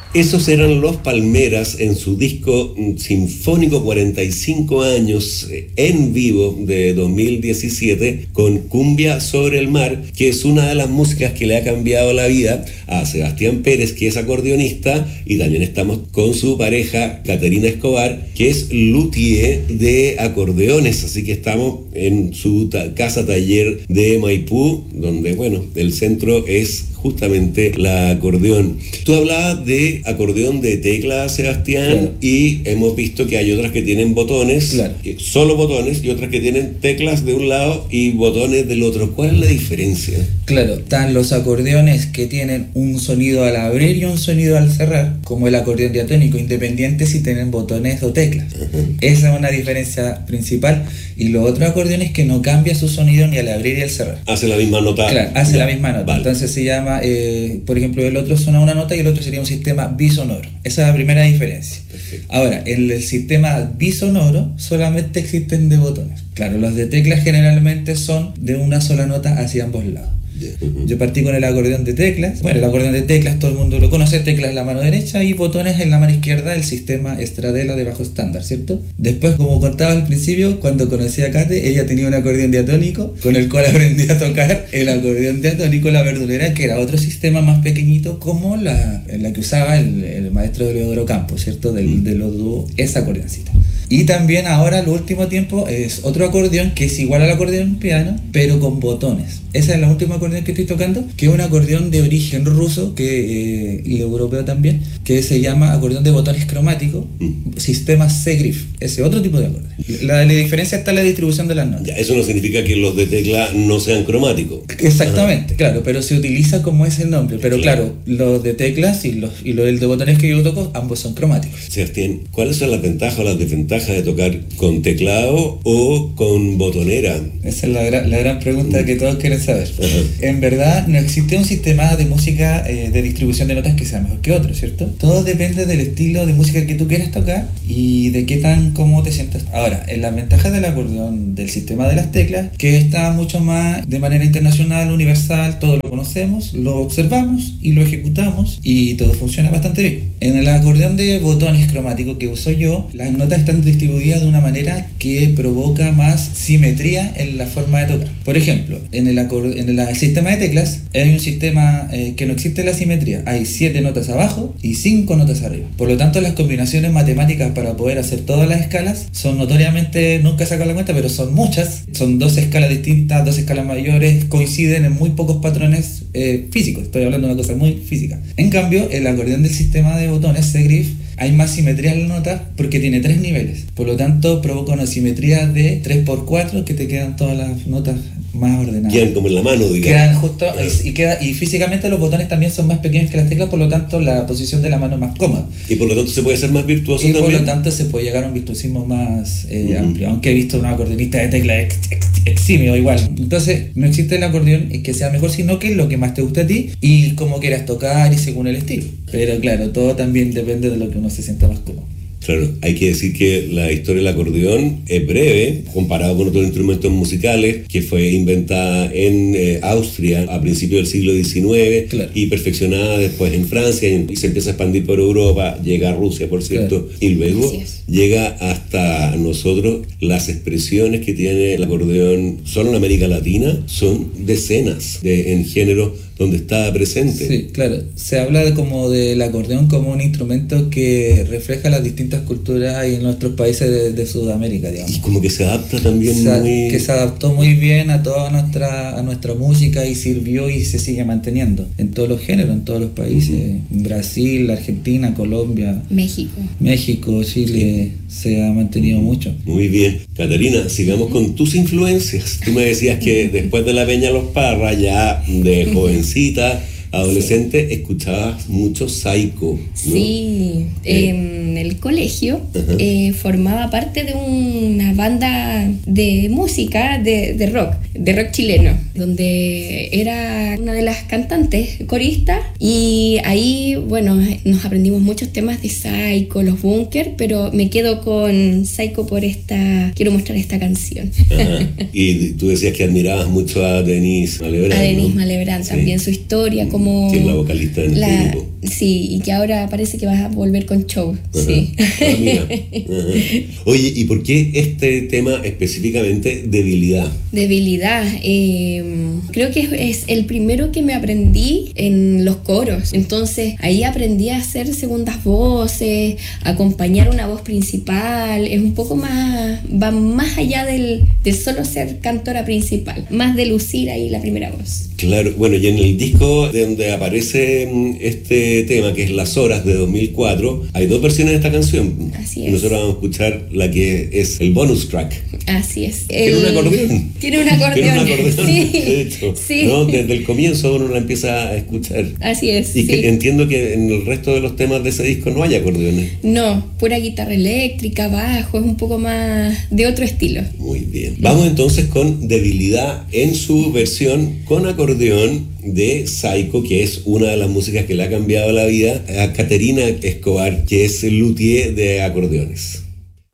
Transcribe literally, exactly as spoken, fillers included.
Esos eran Los Palmeras en su disco sinfónico cuarenta y cinco años en vivo de dos mil diecisiete con Cumbia sobre el Mar, que es una de las músicas que le ha cambiado la vida a Sebastián Pérez, que es acordeonista, y también estamos con su pareja Caterina Escobar, que es luthier de acordeones, así que estamos en su ta- casa taller de Maipú, donde, bueno, el centro es justamente la acordeón. Tú hablabas de acordeón de tecla, Sebastián, claro. Y hemos visto que hay otras que tienen botones, claro. Solo botones, y otras que tienen teclas de un lado y botones del otro. ¿Cuál es la diferencia? Claro, están los acordeones que tienen un sonido al abrir y un sonido al cerrar, como el acordeón diatónico, independiente si tienen botones o teclas. Uh-huh. Esa es una diferencia principal. Y los otros acordeones que no cambia su sonido ni al abrir y al cerrar. Hace la misma nota. Claro, hace ya. la misma nota. Vale. Entonces se llama, eh, por ejemplo, el otro suena una nota y el otro sería un sistema bisonoro. Esa es la primera diferencia. Perfecto. Ahora, en el sistema bisonoro solamente existen de botones. Claro, los de teclas generalmente son de una sola nota hacia ambos lados. Uh-huh. Yo partí con el acordeón de teclas. Bueno, el acordeón de teclas todo el mundo lo conoce, teclas en la mano derecha y botones en la mano izquierda, el sistema Stradella de bajo estándar, ¿cierto? Después, como contaba al principio, cuando conocí a Kate, ella tenía un acordeón diatónico con el cual aprendí a tocar el acordeón diatónico, la verdulera, que era otro sistema más pequeñito como la, la que usaba el, el maestro de Leodoro Campos, ¿cierto? Del, de los dúos, esa acordeoncita. Y también ahora, el último tiempo, es otro acordeón que es igual al acordeón piano, pero con botones. Ese es el último acordeón que estoy tocando, que es un acordeón de origen ruso que, eh, y europeo también, que se llama acordeón de botones cromáticos, mm. sistema Segrif. Ese otro tipo de acordeón. La, la diferencia está en la distribución de las notas. Ya, eso no significa que los de tecla no sean cromáticos. Exactamente, ajá. Claro, pero se utiliza como es el nombre. Pero claro, claro los de teclas y los y los de botones que yo toco, ambos son cromáticos. Sebastián, ¿cuáles son las ventajas o las desventajas de tocar con teclado o con botonera? Esa es la, gra- la gran pregunta que todos quieren saber. Ajá. En verdad no existe un sistema de música eh, de distribución de notas que sea mejor que otro, ¿cierto? Todo depende del estilo de música que tú quieras tocar y de qué tan cómodo te sientas. Ahora, en las ventajas del acordeón del sistema de las teclas, que está mucho más de manera internacional, universal, todos lo conocemos, lo observamos y lo ejecutamos y todo funciona bastante bien. En el acordeón de botones cromáticos que uso yo, las notas están distribuidas de una manera que provoca más simetría en la forma de tocar. Por ejemplo, en el, acorde- en el sistema de teclas hay un sistema eh, que no existe la simetría. Hay siete notas abajo y cinco notas arriba. Por lo tanto, las combinaciones matemáticas para poder hacer todas las escalas son notoriamente, nunca saco la cuenta, pero son muchas. Son dos escalas distintas, dos escalas mayores, coinciden en muy pocos patrones eh, físicos. Estoy hablando de una cosa muy física. En cambio, el acordeón del sistema de botones Segrif, hay más simetría en la nota porque tiene tres niveles. Por lo tanto, provoca una simetría de tres por cuatro que te quedan todas las notas más ordenadas. Quedan como en la mano, digamos. Quedan justo, claro. y, y, queda, y físicamente los botones también son más pequeños que las teclas, por lo tanto la posición de la mano es más cómoda. Y por lo tanto se puede ser más virtuoso y también. Y por lo tanto se puede llegar a un virtuosismo más eh, uh-huh. amplio, aunque he visto un acordeonista de tecla ex, ex, eximio igual. Entonces no existe el acordeón que sea mejor, sino que es lo que más te guste a ti y cómo quieras tocar y según el estilo. Pero claro, todo también depende de lo que uno se sienta más cómodo. Claro, hay que decir que la historia del acordeón es breve comparado con otros instrumentos musicales, que fue inventada en eh, Austria a principios del siglo diecinueve, claro. y perfeccionada después en Francia y, y se empieza a expandir por Europa, llega a Rusia, por cierto, claro. y luego llega hasta nosotros. Las expresiones que tiene el acordeón solo en América Latina son decenas de, en género donde está presente. Sí, claro. Se habla de como del acordeón como un instrumento que refleja las distintas culturas y en nuestros países de, de Sudamérica, digamos. Y como que se adapta también se, muy... Que se adaptó muy bien a toda nuestra, a nuestra música y sirvió y se sigue manteniendo en todos los géneros, en todos los países. Uh-huh. Brasil, Argentina, Colombia, México. México, Chile, se ha mantenido uh-huh. mucho. Muy bien. Catarina, sigamos uh-huh. con tus influencias. Tú me decías que después de la Peña Los Parra, ya de uh-huh. jovencita, adolescente, sí. escuchabas mucho Saiko, ¿no? Sí, eh. en el colegio uh-huh. eh, formaba parte de una banda de música de, de rock, de rock chileno. donde era una de las cantantes, corista, y ahí, bueno, nos aprendimos muchos temas de Psycho, los Bunkers, pero me quedo con Psycho por esta, quiero mostrar esta canción. Ajá. Y tú decías que admirabas mucho a Denise Malebrán, A Denise ¿no? Malebrán, Sí. También su historia como... Que es la vocalista en la, este grupo. Sí, y que ahora parece que vas a volver con show. Ajá. Sí. Ah, mira. Ajá. Oye, ¿y por qué este tema específicamente, debilidad? Debilidad. Eh, creo que es, es el primero que me aprendí en los coros. Entonces ahí aprendí a hacer segundas voces, acompañar una voz principal. Es un poco más, va más allá del, de solo ser cantora principal, más de lucir ahí la primera voz. Claro, bueno, y en el disco de donde aparece mm, este tema, que es Las Horas de dos mil cuatro, hay dos versiones de esta canción. Así Y es. nosotros vamos a escuchar la que es el bonus track. Así es. Tiene un El- acordeón. Tiene un acordeón. Tiene un acordeón, Sí. de hecho. Sí. ¿No? Desde el comienzo uno la empieza a escuchar. Así es. Y que sí. entiendo que en el resto de los temas de ese disco no hay acordeones. No, pura guitarra eléctrica, bajo, es un poco más de otro estilo. Muy bien. Vamos entonces con Debilidad en su versión con acordeón de Psycho, que es una de las músicas que le ha cambiado la vida a Caterina Escobar, que es el luthier de acordeones.